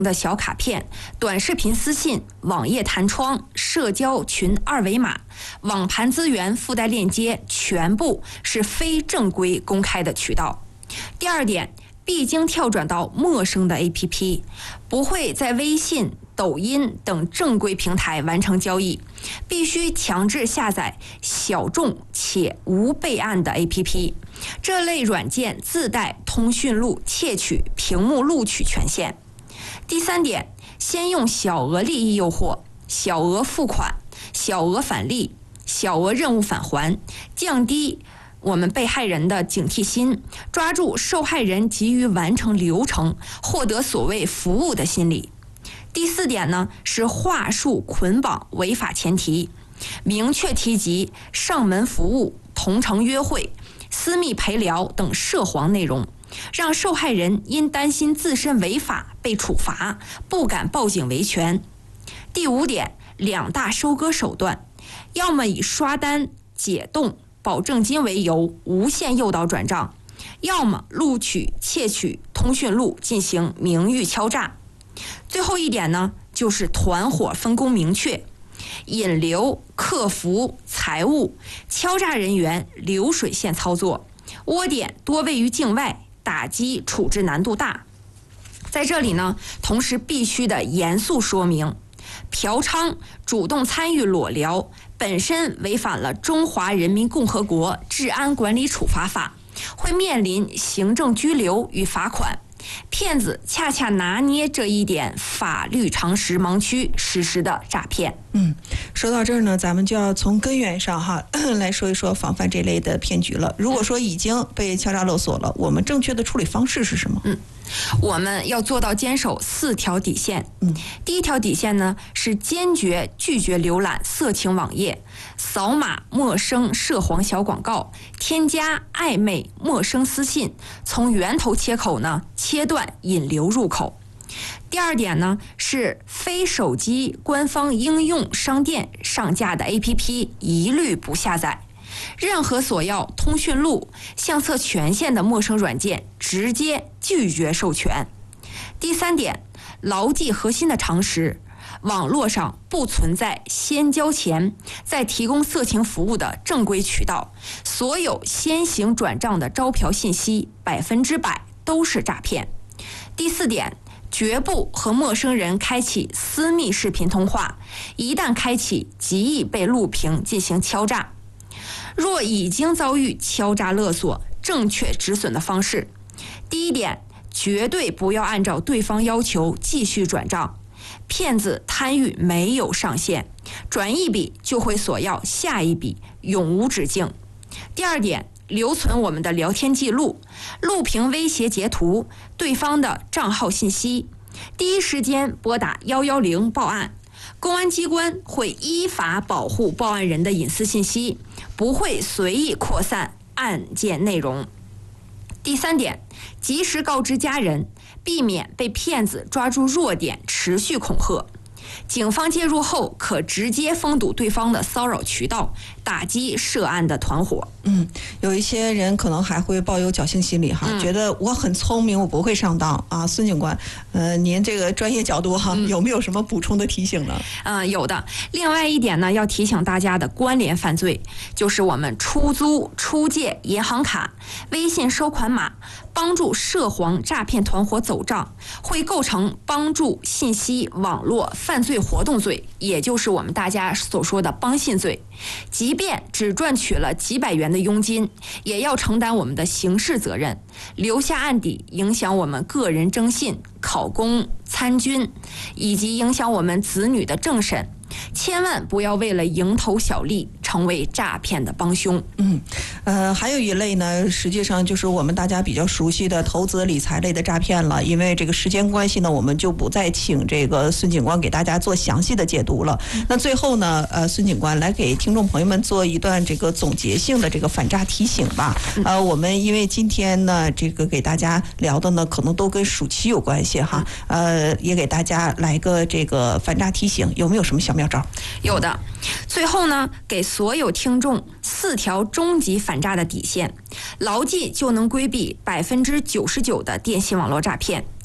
的小卡片、短视频私信、网页弹窗、社交群二维码、网盘资源附带链接，全部是非正规公开的渠道。第二点，必经跳转到陌生的 APP， 不会在微信、抖音等正规平台完成交易，必须强制下载小众且无备案的 APP。这类软件自带通讯录窃取、屏幕录取权限。第三点，先用小额利益诱惑、小额付款、小额返利、小额任务返还，降低我们被害人的警惕心，抓住受害人急于完成流程、获得所谓服务的心理。第四点呢，是话术捆绑违法前提，明确提及上门服务、同城约会、私密陪聊等涉黄内容，让受害人因担心自身违法被处罚，不敢报警维权。第五点，两大收割手段，要么以刷单、解冻、保证金为由无限诱导转账，要么录取、窃取通讯录进行名誉敲诈。最后一点呢，就是团伙分工明确，引流、客服、财务、敲诈人员流水线操作，窝点多位于境外，打击处置难度大。在这里呢，同时必须的严肃说明，嫖娼、主动参与裸聊本身违反了中华人民共和国治安管理处罚法，会面临行政拘留与罚款。骗子恰恰拿捏这一点法律常识盲区实施的诈骗。 说到这儿呢，咱们就要从根源上来说一说防范这类的骗局了。如果说已经被敲诈勒索了，我们正确的处理方式是什么？ 我们要做到坚守4条底线。第一条底线呢，是坚决拒绝浏览色情网页，扫码陌生涉黄小广告，添加暧昧陌生私信，从源头切口呢切断引流入口。第二点呢，是非手机官方应用商店上架的 APP 一律不下载，任何索要通讯录、相册权限的陌生软件直接拒绝授权。第三点，牢记核心的常识，网络上不存在先交钱再提供色情服务的正规渠道，所有先行转账的招嫖信息100%都是诈骗。第四点，绝不和陌生人开启私密视频通话，一旦开启极易被录屏进行敲诈。若已经遭遇敲诈勒索，正确止损的方式，第一点，绝对不要按照对方要求继续转账，骗子贪欲没有上限，转一笔就会索要下一笔，永无止境。第二点，留存我们的聊天记录，录屏威胁截图对方的账号信息，第一时间拨打110报案，公安机关会依法保护报案人的隐私信息，不会随意扩散案件内容。第三点，及时告知家人，避免被骗子抓住弱点持续恐吓。警方介入后，可直接封堵对方的骚扰渠道，打击涉案的团伙。 有一些人可能还会抱有侥幸心理觉得我很聪明，我不会上当啊。孙警官，您这个专业角度有没有什么补充的提醒呢？ 有的。另外一点呢，要提醒大家的关联犯罪，就是我们出租、出借银行卡、微信收款码，帮助涉黄诈骗团伙走账，会构成帮助信息网络犯罪活动罪，也就是我们大家所说的帮信罪。即便只赚取了几百元的佣金，也要承担我们的刑事责任，留下案底，影响我们个人征信、考公、参军，以及影响我们子女的政审。千万不要为了蝇头小利成为诈骗的帮凶。 还有一类呢，实际上就是我们大家比较熟悉的投资理财类的诈骗了。因为这个时间关系呢，我们就不再请这个孙警官给大家做详细的解读了。那最后呢，孙警官来给听众朋友们做一段这个总结性的这个反诈提醒吧。我们因为今天呢，这个给大家聊的呢，可能都跟暑期有关系也给大家来个这个反诈提醒，有没有什么小妙招？ 有的。最后呢，给所有听众4条终极反诈的底线，牢记就能规避99%的电信网络诈骗。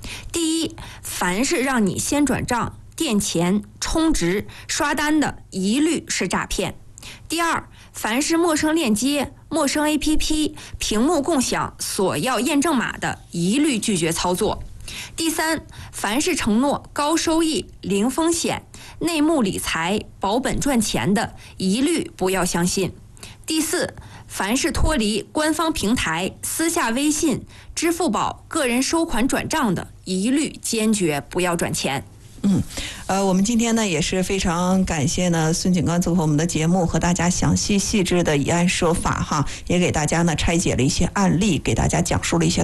第一，凡是让你先转账、垫钱、充值、刷单的，一律是诈骗。第二，凡是陌生链接、陌生 APP、屏幕共享索要验证码的，一律拒绝操作。第三，凡是承诺高收益、零风险、内幕理财、保本赚钱的，一律不要相信。第四，凡是脱离官方平台、私下微信、支付宝个人收款转账的，一律坚决不要转钱。 我们今天呢也是非常感谢呢孙警官做客我们的节目，和大家详细细致的以案说法哈，也给大家呢拆解了一些案例，给大家讲述了一些